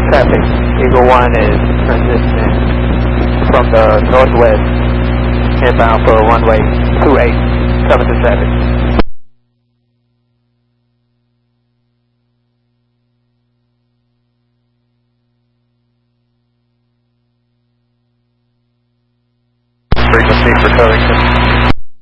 traffic. Eagle 1 is transitioning from the northwest inbound for runway 28, cover the traffic. Frequency for coding.